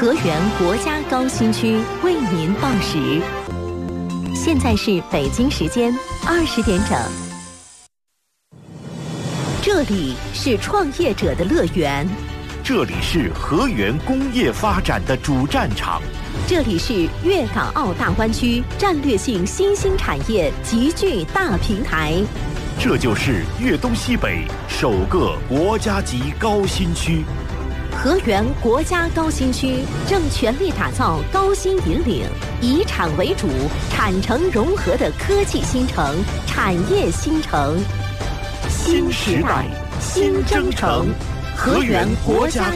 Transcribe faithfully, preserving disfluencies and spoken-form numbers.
河源国家高新区为您报时，现在是北京时间二十点整。这里是创业者的乐园， 这里是河源工业发展的主战场， 这里是粤港澳大湾区战略性新兴产业集聚大平台， 这就是粤东西北首个国家级高新区。 河源国家高新区正全力打造高新引领、以产为主、产城融合的科技新城、产业新城。新时代，新征程，河源国家